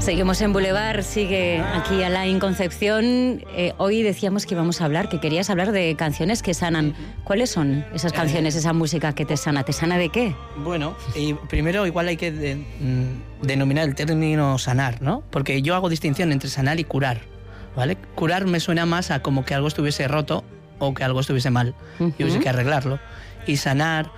Seguimos en Boulevard, sigue aquí Alain Concepción. Hoy decíamos que íbamos a hablar, que querías hablar de canciones que sanan. ¿Cuáles son esas canciones, esa música que te sana? ¿Te sana de qué? Bueno, y primero igual hay que denominar el término sanar, ¿no? Porque yo hago distinción entre sanar y curar, ¿vale? Curar me suena más a como que algo estuviese roto o que algo estuviese mal y hubiese que arreglarlo. Y sanar...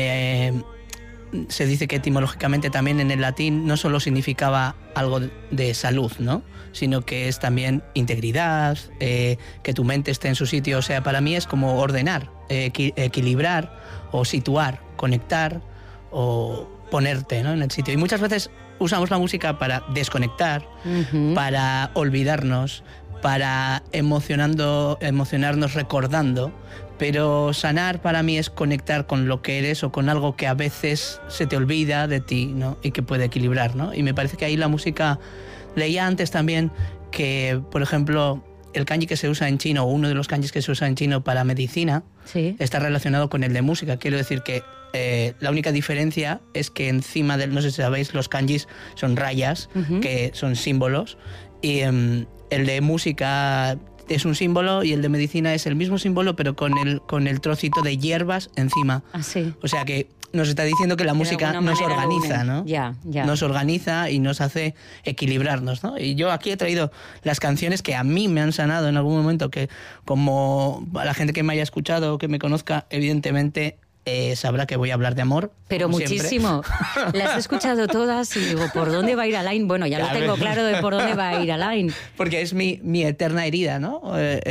se dice que etimológicamente también en el latín no solo significaba algo de salud, ¿no? Sino que es también integridad, que tu mente esté en su sitio. O sea, para mí es como ordenar, equilibrar o situar, conectar o ponerte, ¿no?, en el sitio. Y muchas veces usamos la música para desconectar, para olvidarnos, para emocionarnos recordando. Pero sanar para mí es conectar con lo que eres o con algo que a veces se te olvida de ti, ¿no?, y que puede equilibrar, ¿no? Y me parece que ahí la música... Leía antes también que, por ejemplo, el kanji que se usa en chino, o uno de los kanjis que se usa en chino para medicina, ¿sí?, está relacionado con el de música. Quiero decir que la única diferencia es que encima del... No sé si sabéis, los kanjis son rayas, que son símbolos, y el de música... es un símbolo y el de medicina es el mismo símbolo, pero con el trocito de hierbas encima. Ah, sí. O sea que nos está diciendo que la música nos organiza, ¿no? Ya. Nos organiza y nos hace equilibrarnos, ¿no? Y yo aquí he traído las canciones que a mí me han sanado en algún momento, que como a la gente que me haya escuchado o que me conozca, evidentemente... sabrá que voy a hablar de amor. Pero muchísimo. Las he escuchado todas y digo, ¿por dónde va a ir Alain? Bueno, ya lo tengo claro de por dónde va a ir Alain. Porque es mi eterna herida, ¿no?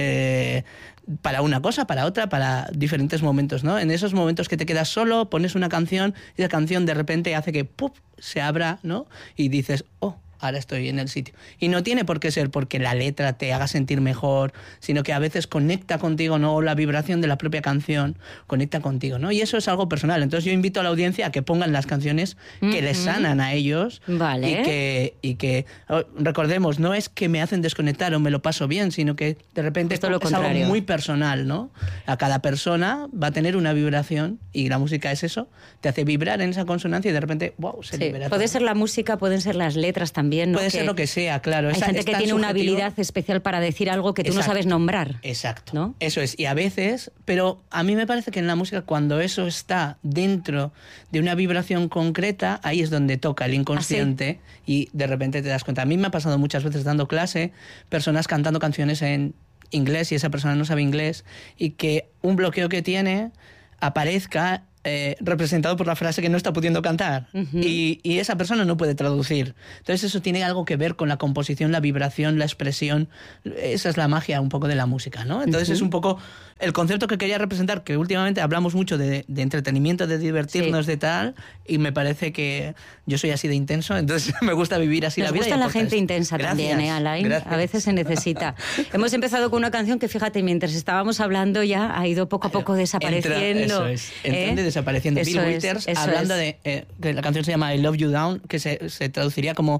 Para una cosa, para otra, para diferentes momentos, ¿no? En esos momentos que te quedas solo, pones una canción y la canción de repente hace que ¡pup!, se abra, ¿no? Y dices, oh, ahora estoy en el sitio. Y no tiene por qué ser porque la letra te haga sentir mejor, sino que a veces conecta contigo, ¿no? O la vibración de la propia canción conecta contigo, ¿no? Y eso es algo personal. Entonces yo invito a la audiencia a que pongan las canciones que les sanan a ellos. Vale. Y que recordemos, no es que me hacen desconectar o me lo paso bien, sino que de repente es algo muy personal, ¿no? A cada persona va a tener una vibración y la música es eso, te hace vibrar en esa consonancia y de repente, wow, se libera. Puede ser la música, pueden ser las letras también. Puede ser lo que sea, claro. Hay gente que tiene una habilidad especial para decir algo que tú no sabes nombrar. Exacto, ¿no? Eso es. Y a veces, pero a mí me parece que en la música, cuando eso está dentro de una vibración concreta, ahí es donde toca el inconsciente. ¿Ah, sí? Y de repente te das cuenta. A mí me ha pasado muchas veces dando clase, personas cantando canciones en inglés y esa persona no sabe inglés, y que un bloqueo que tiene aparezca representado por la frase que no está pudiendo cantar, y esa persona no puede traducir. Entonces eso tiene algo que ver con la composición, la vibración, la expresión. Esa es la magia un poco de la música, ¿no? Entonces es un poco el concepto que quería representar, que últimamente hablamos mucho de entretenimiento, de divertirnos, de tal, y me parece que yo soy así de intenso, entonces me gusta vivir así la vida. Nos gusta la gente intensa también, Alain. Gracias. A veces se necesita. Hemos empezado con una canción que, fíjate, mientras estábamos hablando ya ha ido poco a poco desapareciendo. Entrando y desapareciendo. Bill Withers, hablando de que la canción se llama I Love You Down, que se traduciría como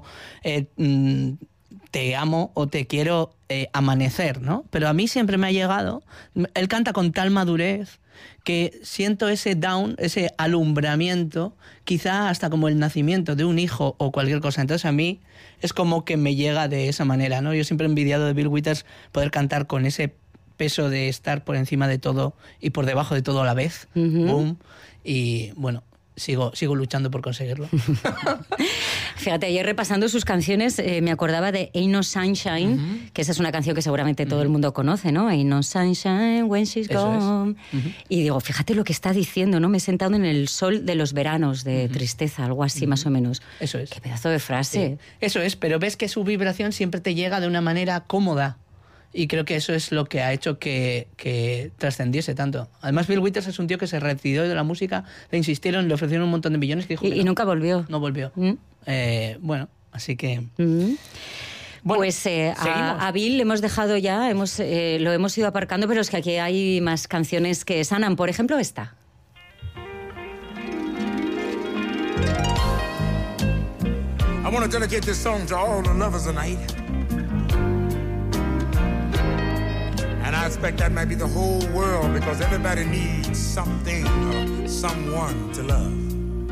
te amo o te quiero amanecer, ¿no? Pero a mí siempre me ha llegado, él canta con tal madurez que siento ese down, ese alumbramiento, quizá hasta como el nacimiento de un hijo o cualquier cosa. Entonces a mí es como que me llega de esa manera, ¿no? Yo siempre he envidiado de Bill Withers poder cantar con ese peso de estar por encima de todo y por debajo de todo a la vez. Boom. Y bueno, sigo luchando por conseguirlo. Fíjate, ayer repasando sus canciones me acordaba de Ain't No Sunshine, que esa es una canción que seguramente todo el mundo conoce, ¿no? Ain't no sunshine when she's gone. Y digo, fíjate lo que está diciendo, ¿no? Me he sentado en el sol de los veranos de tristeza, algo así más o menos. Eso es. Qué pedazo de frase. Sí. Eso es, pero ves que su vibración siempre te llega de una manera cómoda. Y creo que eso es lo que ha hecho que trascendiese tanto. Además, Bill Withers es un tío que se retiró de la música, le insistieron, le ofrecieron un montón de millones que dijo y nunca volvió. No volvió. Bueno, así que... Bueno, pues a Bill le hemos dejado ya, lo hemos ido aparcando, pero es que aquí hay más canciones que sanan. Por ejemplo, esta. I want to dedicate this song to all the lovers tonight. And I expect that might be the whole world, because everybody needs something or someone to love.